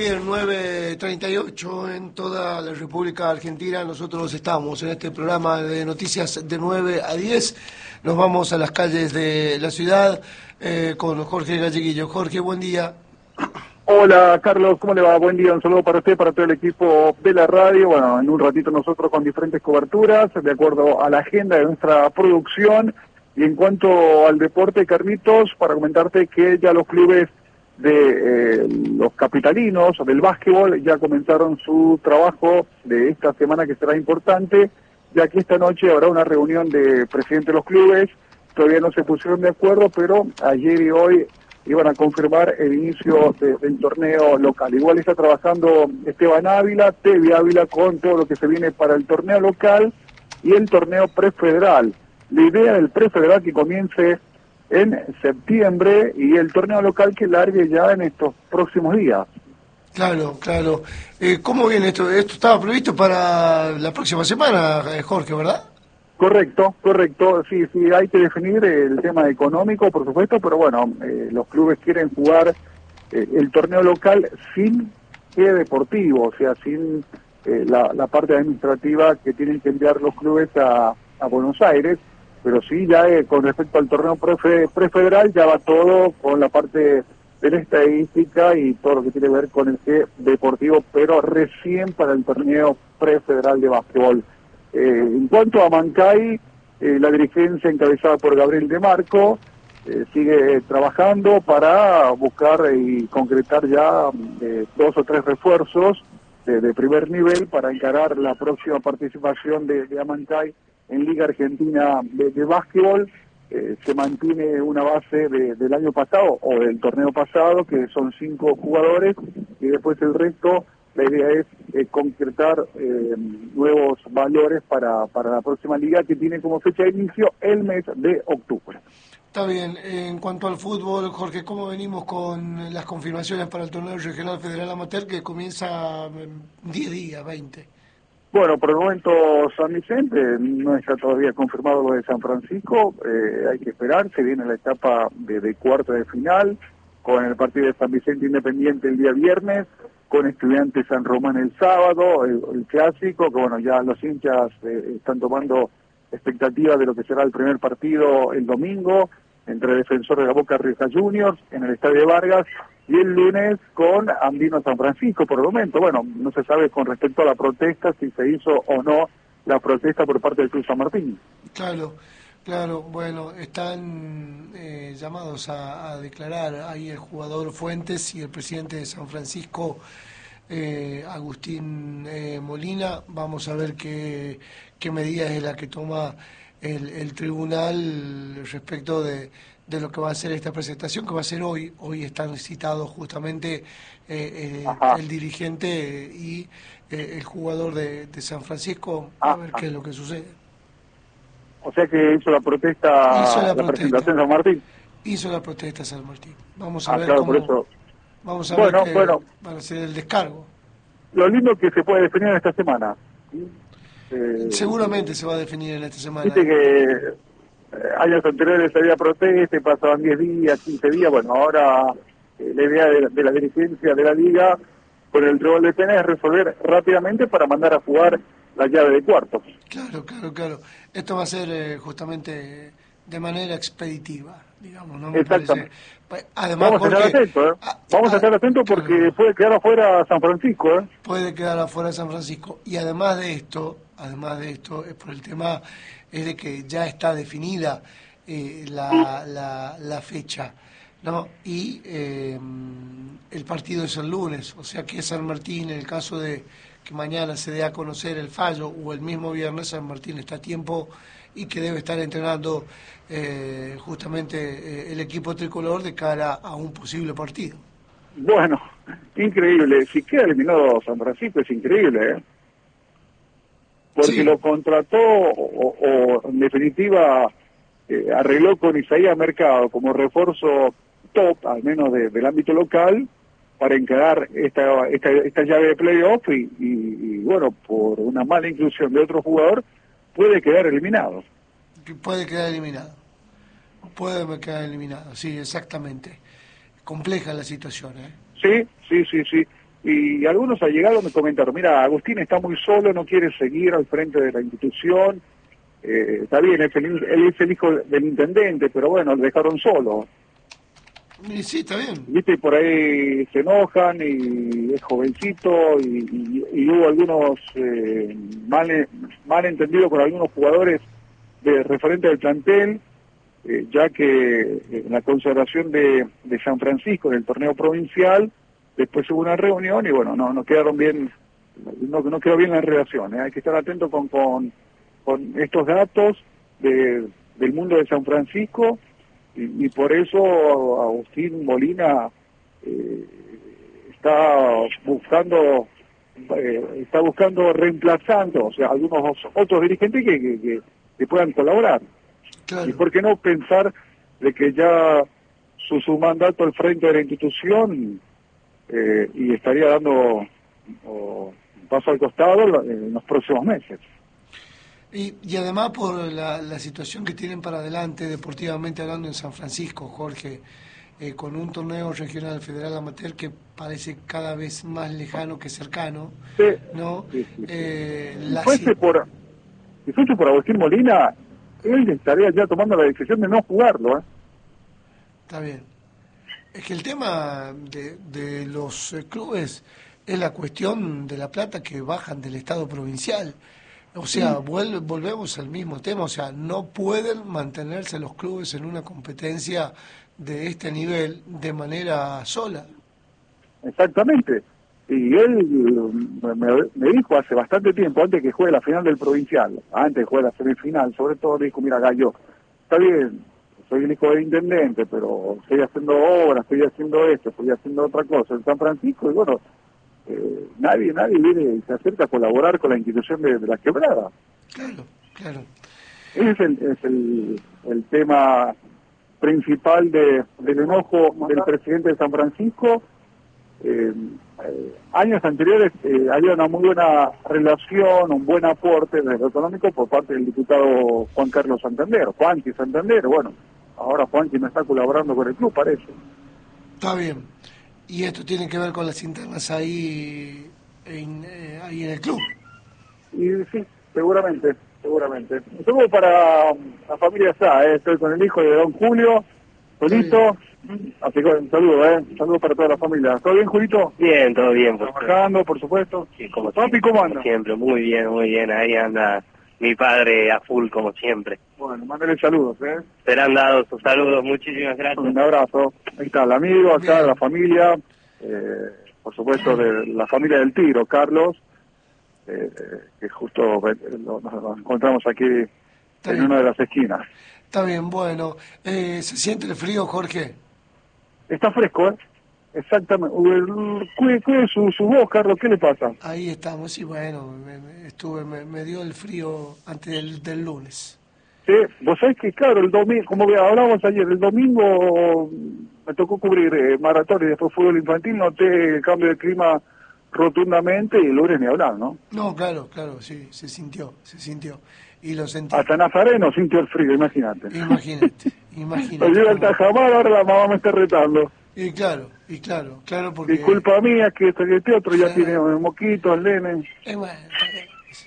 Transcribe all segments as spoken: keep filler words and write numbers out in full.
bien, nueve treinta y ocho en toda la República Argentina. Nosotros estamos en este programa de noticias de nueve a diez. Nos vamos a las calles de la ciudad eh, con Jorge Galleguillo. Jorge, buen día. Hola Carlos, ¿cómo le va? Buen día, un saludo para usted, para todo el equipo de la radio. Bueno, en un ratito nosotros con diferentes coberturas, de acuerdo a la agenda de nuestra producción. Y en cuanto al deporte, Carlitos, para comentarte que ya los clubes de eh, los capitalinos del básquetbol ya comenzaron su trabajo de esta semana, que será importante, ya que esta noche habrá una reunión de presidentes de los clubes. Todavía no se pusieron de acuerdo, pero ayer y hoy iban a confirmar el inicio de, del torneo local. Igual está trabajando Esteban Ávila, Tevi Ávila, con todo lo que se viene para el torneo local y el torneo prefederal. La idea del prefederal que comience en septiembre y el torneo local que largue ya en estos próximos días. Claro, claro. Eh, ¿Cómo viene esto? Esto estaba previsto para la próxima semana, Jorge, ¿verdad? Correcto, correcto. Sí, sí, hay que definir el tema económico, por supuesto, pero bueno, eh, los clubes quieren jugar eh, el torneo local sin pie deportivo, o sea, sin eh, la, la parte administrativa que tienen que enviar los clubes a, a Buenos Aires. Pero sí, ya eh, con respecto al torneo prefe, prefederal, ya va todo con la parte de la estadística y todo lo que tiene que ver con el G deportivo, pero recién para el torneo prefederal de básquetbol. Eh, en cuanto a Mancay, eh, la dirigencia encabezada por Gabriel De Marco eh, sigue trabajando para buscar y concretar ya eh, dos o tres refuerzos de, de primer nivel para encarar la próxima participación de, de Mancay en Liga Argentina de, de Básquetbol. Eh, se mantiene una base de, del año pasado o del torneo pasado, que son cinco jugadores, y después el resto, la idea es eh, concretar eh, nuevos valores para, para la próxima liga, que tiene como fecha de inicio el mes de octubre. Está bien. En cuanto al fútbol, Jorge, ¿cómo venimos con las confirmaciones para el torneo regional federal amateur que comienza en diez días, veinte? Bueno, por el momento San Vicente, no está todavía confirmado lo de San Francisco, eh, hay que esperar, se viene la etapa de, de cuarto de final, con el partido de San Vicente Independiente el día viernes, con Estudiantes San Román el sábado, el, el clásico, que bueno, ya los hinchas eh, están tomando expectativas de lo que será el primer partido el domingo, entre Defensor de la Boca Riestra Juniors, en el Estadio Vargas, y el lunes con Andino San Francisco. Por el momento, bueno, no se sabe con respecto a la protesta si se hizo o no la protesta por parte del Club San Martín. Claro, claro, bueno, están eh, llamados a, a declarar ahí el jugador Fuentes y el presidente de San Francisco, eh, Agustín eh, Molina. Vamos a ver qué, qué medida es la que toma el, el tribunal respecto de de lo que va a ser esta presentación, que va a ser hoy. Hoy están citados justamente eh, eh, el dirigente y eh, el jugador de, de San Francisco, a Ajá. ver qué es lo que sucede. O sea que hizo la protesta, hizo la, la protesta. presentación de San Martín. Hizo la protesta San Martín. Vamos a ah, ver claro, cómo... por eso. Vamos a bueno, ver qué bueno. va a ser el descargo. Lo lindo que se puede definir en esta semana. Eh, Seguramente se va a definir en esta semana. Viste que años anteriores había protesta y pasaban diez días, quince días. Bueno, ahora eh, la idea de, de la dirigencia de la liga con el rol de pena es resolver rápidamente para mandar a jugar la llave de cuartos. Claro, claro, claro. Esto va a ser eh, justamente de manera expeditiva, digamos, ¿no? Me Exactamente. Parece... Además, Vamos porque... a estar atentos, ¿eh? Ah, Vamos a estar atentos porque claro, puede quedar afuera San Francisco, ¿eh? Puede quedar afuera San Francisco. Y además de esto, además de esto, es por el tema es de que ya está definida eh, la, la, la fecha, ¿no? Y eh, el partido es el lunes, o sea que San Martín, en el caso de que mañana se dé a conocer el fallo, o el mismo viernes, San Martín está a tiempo y que debe estar entrenando eh, justamente eh, el equipo tricolor de cara a un posible partido. Bueno, increíble. Si queda eliminado San Francisco es increíble, ¿eh? Porque sí, lo contrató o, o en definitiva eh, arregló con Isaías Mercado como refuerzo top, al menos de, del ámbito local, para encarar esta, esta, esta llave de playoff y, y, y bueno, por una mala inclusión de otro jugador, puede quedar eliminado. Puede quedar eliminado. Puede quedar eliminado, sí, exactamente. Compleja la situación, ¿eh? Sí, sí, sí, sí. y algunos allegados me comentaron, mira, Agustín está muy solo, no quiere seguir al frente de la institución, eh, está bien, es el, él es el hijo del intendente, pero bueno, lo dejaron solo. Y sí, está bien. Viste, por ahí se enojan y es jovencito y, y, y hubo algunos eh, mal, mal entendidos con algunos jugadores de referente del plantel, eh, ya que en la consagración de, de San Francisco en el torneo provincial, después hubo una reunión y bueno, no, no quedaron bien, no, no quedó bien la relación, ¿eh? Hay que estar atento con, con, con estos datos de, del mundo de San Francisco. Y, y por eso Agustín Molina eh, está buscando eh, está buscando reemplazando, o sea, algunos otros dirigentes que, que, que, que puedan colaborar. Claro. Y por qué no pensar de que ya su, su mandato al frente de la institución eh, y estaría dando oh, un paso al costado en los próximos meses. Y, y además por la, la situación que tienen para adelante, deportivamente hablando en San Francisco, Jorge, eh, con un torneo regional federal amateur que parece cada vez más lejano que cercano, sí, ¿no? Sí, sí, sí. Eh, si, la fuese por, si fuese por Agustín Molina, él estaría ya tomando la decisión de no jugarlo, ¿eh? Está bien. Es que el tema de, de los eh, clubes es la cuestión de la plata que bajan del Estado provincial. O sea, vuelve, volvemos al mismo tema, o sea, no pueden mantenerse los clubes en una competencia de este nivel de manera sola. Exactamente. Y él me, me dijo hace bastante tiempo, antes que juegue la final del provincial, antes de jugar la semifinal, sobre todo dijo, mira, Gallo, está bien, soy el hijo del intendente, pero estoy haciendo obras, estoy haciendo esto, estoy haciendo otra cosa en San Francisco, y bueno, Eh, nadie nadie viene y se acerca a colaborar con la institución de, de la quebrada. Claro, claro. Ese es el, es el, el tema principal de, del enojo del presidente de San Francisco. Eh, eh, años anteriores eh, había una muy buena relación, un buen aporte desde lo económico por parte del diputado Juan Carlos Santander, Juanqui Santander. Bueno, ahora Juanqui no está colaborando con el club, parece. Está bien. Y esto tiene que ver con las internas ahí en, eh, ahí en el club. Y sí, seguramente, seguramente. Somos para la familia Sá, ¿eh? Estoy con el hijo de don Julio, Julito, así que un saludo, ¿eh? Un saludo para toda la familia. ¿Todo bien, Julito? Bien, todo bien. Por Trabajando, por supuesto. Sí, como Papi, siempre, ¿cómo anda? Como siempre, muy bien, muy bien. Ahí anda mi padre a full, como siempre. Bueno, mándale saludos, ¿eh? Serán dados sus saludos, muchísimas gracias. Un abrazo. Ahí está el amigo, acá, Bien. la familia, eh, por supuesto, de la familia del Tiro, Carlos, eh, que justo lo, nos encontramos aquí Está en bien. una de las esquinas. Está bien, bueno. Eh, ¿Se siente el frío, Jorge? Está fresco, ¿eh? Exactamente. Uh, Cuide, cuide su, su voz, Carlos, ¿qué le pasa? Ahí estamos, y bueno, me, me estuve, me, me dio el frío antes del, del lunes. Sí, vos sabés que, claro, el domingo, como hablábamos ayer, el domingo me tocó cubrir eh, maratón y después fútbol infantil, noté el cambio de clima rotundamente y el lunes ni hablar, ¿no? No, claro, claro, sí, se sintió, se sintió. Y lo sentí. Hasta Nazareno sintió el frío, imagínate. Imagínate, Lo imagínate. lleva el cómo- tajamar, ahora la mamá me está retando. Y claro, y claro, claro, porque... Disculpa mía, que este que este otro ya Sí. tiene moquitos, el nene. Eh, bueno, es,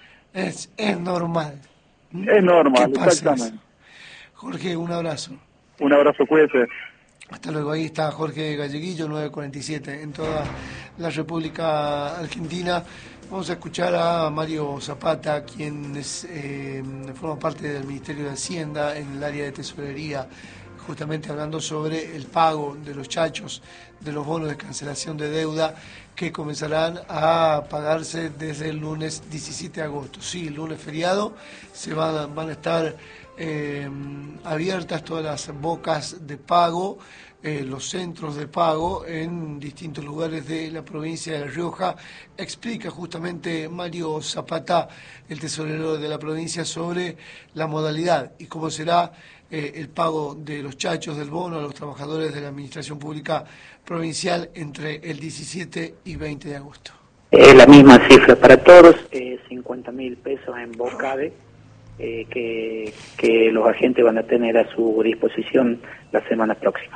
es, es normal. Es normal, ¿Qué pasa exactamente. eso? Jorge, un abrazo. Un abrazo, cuídese. Hasta luego, ahí está Jorge Galleguillo, nueve cuarenta y siete, en toda la República Argentina. Vamos a escuchar a Mario Zapata, quien es, eh, forma parte del Ministerio de Hacienda en el área de tesorería, justamente hablando sobre el pago de los chachos, de los bonos de cancelación de deuda, que comenzarán a pagarse desde el lunes diecisiete de agosto. Sí, el lunes feriado se van, van a estar eh, abiertas todas las bocas de pago, eh, los centros de pago en distintos lugares de la provincia de La Rioja. Explica justamente Mario Zapata, el tesorero de la provincia, sobre la modalidad y cómo será eh, el pago de los chachos del bono a los trabajadores de la Administración Pública Provincial entre el diecisiete y veinte de agosto. Es la misma cifra para todos, eh, cincuenta mil pesos en Bocade, eh, que, que los agentes van a tener a su disposición la semana próxima.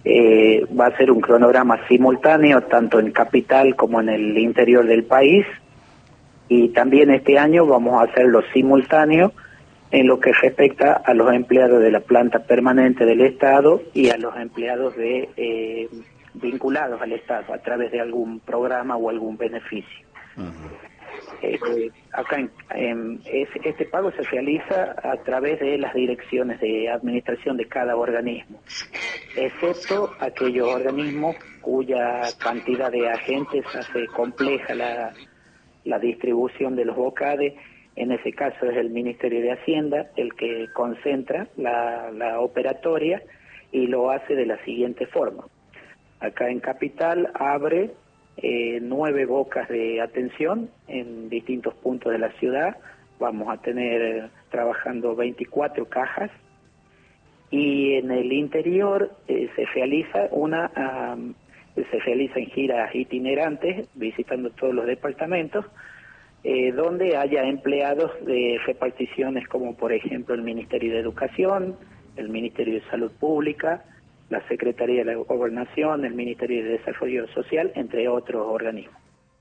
Eh, va a ser un cronograma simultáneo tanto en capital como en el interior del país, y también este año vamos a hacerlo simultáneo en lo que respecta a los empleados de la planta permanente del Estado y a los empleados de eh, vinculados al Estado a través de algún programa o algún beneficio. Uh-huh. eh, acá en, en, es, este pago se realiza a través de las direcciones de administración de cada organismo, excepto aquellos organismos cuya cantidad de agentes hace compleja la, la distribución de los BOCADE. En ese caso es el Ministerio de Hacienda el que concentra la, la operatoria y lo hace de la siguiente forma. Acá en Capital abre eh, nueve bocas de atención en distintos puntos de la ciudad. Vamos a tener eh, trabajando veinticuatro cajas, y en el interior eh, se realiza una um, se realizan giras itinerantes visitando todos los departamentos, Eh, donde haya empleados de reparticiones como por ejemplo el Ministerio de Educación, el Ministerio de Salud Pública, la Secretaría de la Gobernación, el Ministerio de Desarrollo Social, entre otros organismos.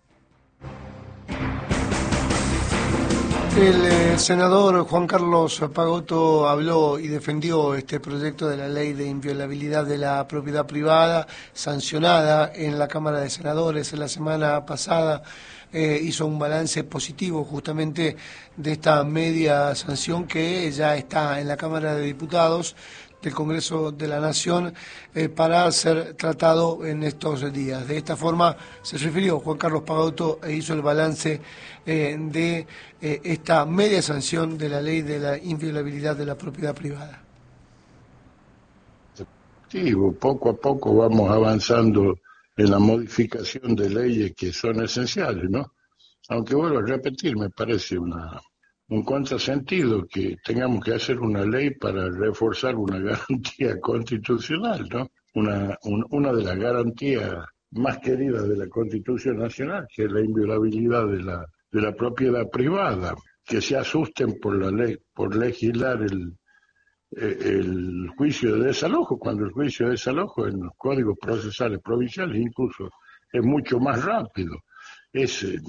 El eh, senador Juan Carlos Pagotto habló y defendió este proyecto de la ley de inviolabilidad de la propiedad privada, sancionada en la Cámara de Senadores en la semana pasada. Eh, hizo un balance positivo justamente de esta media sanción que ya está en la Cámara de Diputados del Congreso de la Nación eh, para ser tratado en estos días. De esta forma se refirió Juan Carlos Pagotto e hizo el balance eh, de eh, esta media sanción de la ley de la inviolabilidad de la propiedad privada. Sí, poco a poco vamos avanzando en la modificación de leyes que son esenciales, ¿no? Aunque vuelvo a repetir, me parece una un contrasentido que tengamos que hacer una ley para reforzar una garantía constitucional, ¿no? Una, un, una de las garantías más queridas de la Constitución Nacional, que es la inviolabilidad de la, de la propiedad privada, que se asusten por la ley, por legislar el el juicio de desalojo, cuando el juicio de desalojo en los códigos procesales provinciales incluso es mucho más rápido. Es eh,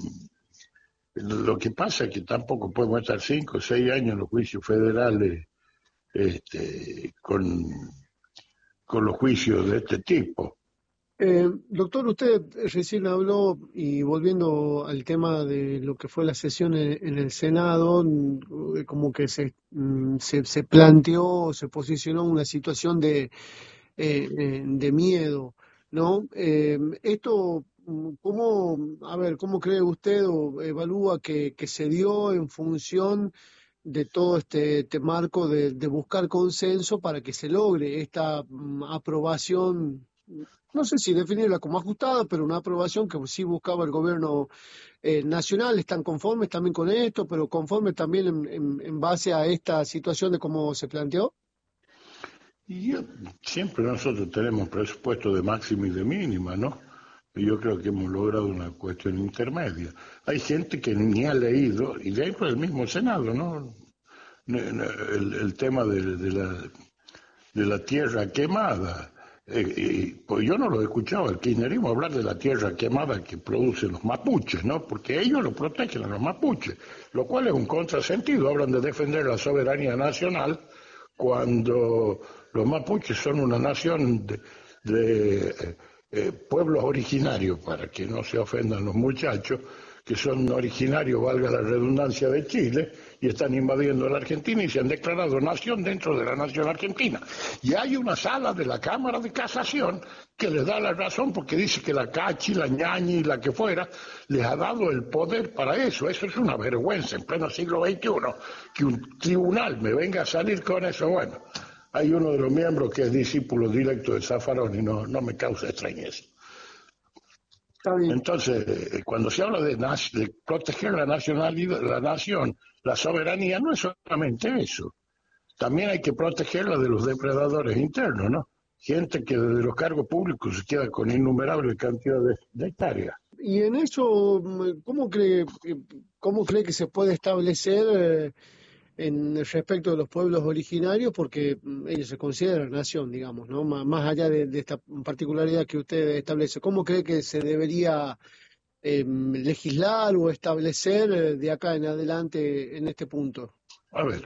lo que pasa es que tampoco podemos estar cinco o seis años en los juicios federales este, con, con los juicios de este tipo. Eh, doctor, usted recién habló, y volviendo al tema de lo que fue la sesión en, en el Senado, como que se, se, se planteó, se posicionó una situación de, eh, de miedo, ¿no? Eh, esto, ¿cómo, a ver, cómo cree usted o evalúa que, que se dio en función de todo este, este marco de, de buscar consenso para que se logre esta um, aprobación? No sé si definirla como ajustada, pero una aprobación que sí buscaba el gobierno eh, nacional. ¿Están conformes también con esto, pero conformes también en, en, en base a esta situación de cómo se planteó? Y yo, siempre nosotros tenemos presupuesto de máxima y de mínima, ¿no? Y yo creo que hemos logrado una cuestión intermedia. Hay gente que ni ha leído, y de ahí por el mismo Senado, ¿no? El, el tema de, de, la, de la tierra quemada. Eh, eh, pues yo no lo he escuchado al kirchnerismo hablar de la tierra quemada que producen los mapuches, ¿no? Porque ellos lo protegen a los mapuches, lo cual es un contrasentido. Hablan de defender la soberanía nacional cuando los mapuches son una nación de, de eh, eh, pueblos originarios, para que no se ofendan los muchachos, que son originarios, valga la redundancia, de Chile, y están invadiendo la Argentina y se han declarado nación dentro de la nación argentina. Y hay una sala de la Cámara de Casación que les da la razón porque dice que la Cachi, la Ñañi, la que fuera, les ha dado el poder para eso. Eso es una vergüenza en pleno siglo veintiuno, que un tribunal me venga a salir con eso. Bueno, hay uno de los miembros que es discípulo directo de Zaffaroni y no, no me causa extrañeza. Entonces, cuando se habla de, de proteger la nacionalidad, la nación, la soberanía, no es solamente eso. También hay que protegerla de los depredadores internos, ¿no? Gente que desde los cargos públicos se queda con innumerables cantidades de, de hectáreas. Y en eso, ¿cómo cree, cómo cree que se puede establecer en respecto de los pueblos originarios, porque mm, ellos se consideran nación, digamos, ¿no? Má- Más allá de, de esta particularidad que usted establece, ¿cómo cree que se debería eh, legislar o establecer eh, de acá en adelante en este punto? A ver,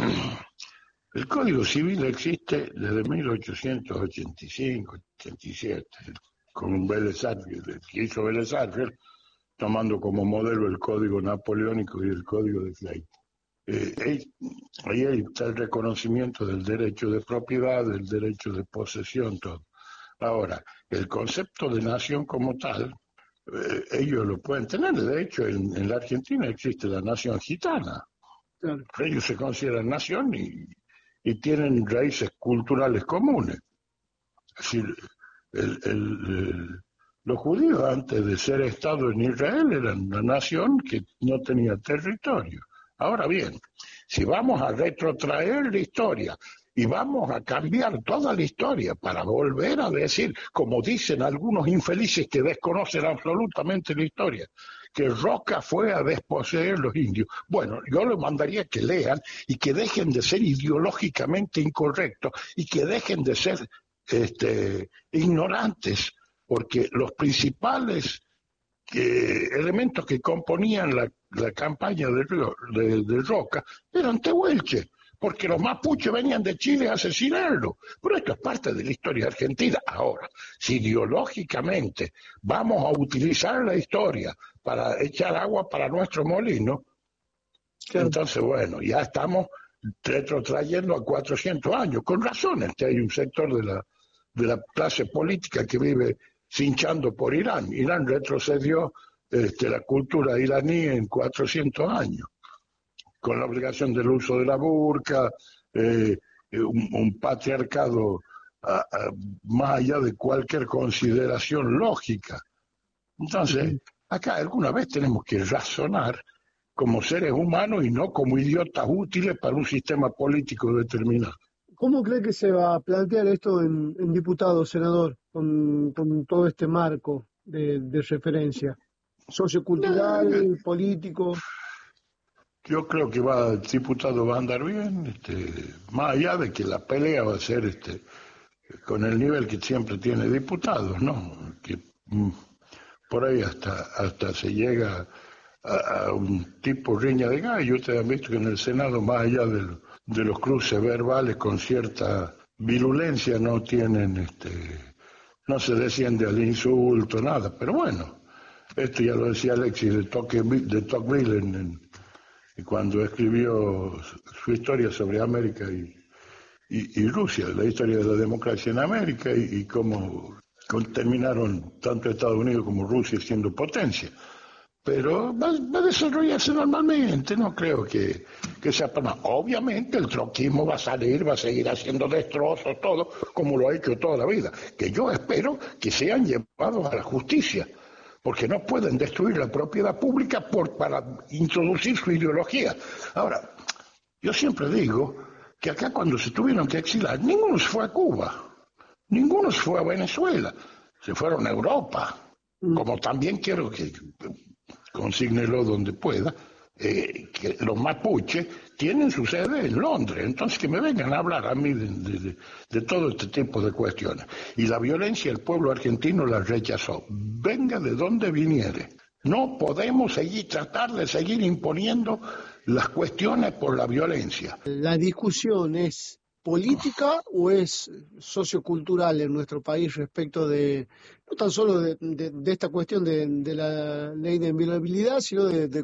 el Código Civil existe desde mil ochocientos ochenta y cinco, ochenta y siete, con Vélez Sarsfield, que hizo Vélez Sarsfield, tomando como modelo el Código Napoleónico y el Código de Clay. Eh, ahí, ahí está el reconocimiento del derecho de propiedad, del derecho de posesión, todo. Ahora, el concepto de nación como tal, eh, ellos lo pueden tener. De hecho, en, en la Argentina existe la nación gitana. Claro. Ellos se consideran nación y, y tienen raíces culturales comunes. Es decir, el, el, el, los judíos antes de ser Estado en Israel eran una nación que no tenía territorio. Ahora bien, si vamos a retrotraer la historia y vamos a cambiar toda la historia para volver a decir, como dicen algunos infelices que desconocen absolutamente la historia, que Roca fue a desposeer los indios, bueno, yo les mandaría que lean y que dejen de ser ideológicamente incorrectos y que dejen de ser este, ignorantes, porque los principales que, elementos que componían la, la campaña de, de, de Roca eran tehuelches, porque los mapuches venían de Chile a asesinarlo. Pero esto es parte de la historia argentina. Ahora, si ideológicamente vamos a utilizar la historia para echar agua para nuestro molino, claro, entonces, bueno, ya estamos retrotrayendo a cuatrocientos años. Con razón, este hay un sector de la, de la clase política que vive cinchando por Irán. Irán retrocedió este, la cultura iraní en cuatrocientos años, con la obligación del uso de la burka, eh, un, un patriarcado a, a, más allá de cualquier consideración lógica. Entonces, acá alguna vez tenemos que razonar como seres humanos y no como idiotas útiles para un sistema político determinado. ¿Cómo cree que se va a plantear esto en, en diputado, senador, con, con todo este marco de, de referencia? Sociocultural, político. Yo creo que va, el diputado va a andar bien, este, más allá de que la pelea va a ser este, con el nivel que siempre tiene diputados, ¿no? Que mm, por ahí hasta, hasta se llega a, a un tipo riña de gallo. Ustedes han visto que en el Senado, más allá de, de los cruces verbales con cierta virulencia, no tienen, este, no se desciende al insulto, nada. Pero bueno, esto ya lo decía Alexis de Tocqueville, de Tocqueville en, en, cuando escribió su historia sobre América y, y, y Rusia, la historia de la democracia en América y, y cómo, cómo terminaron tanto Estados Unidos como Rusia siendo potencia. Pero va, va a desarrollarse normalmente, no creo que, que sea para nada. Obviamente el troquismo va a salir, va a seguir haciendo destrozos, todo, como lo ha hecho toda la vida, que yo espero que sean llevados a la justicia, porque no pueden destruir la propiedad pública por, para introducir su ideología. Ahora, yo siempre digo que acá cuando se tuvieron que exilar, ninguno se fue a Cuba, ninguno se fue a Venezuela, se fueron a Europa, mm. como también quiero que consígnelo donde pueda, eh, que los mapuches tienen su sede en Londres, entonces que me vengan a hablar a mí de, de, de, de todo este tipo de cuestiones. Y la violencia el pueblo argentino la rechazó, venga de donde viniere. No podemos seguir tratar de seguir imponiendo las cuestiones por la violencia. La discusión es política o es sociocultural en nuestro país respecto de, no tan solo de, de, de esta cuestión de, de la ley de inviolabilidad, sino de, de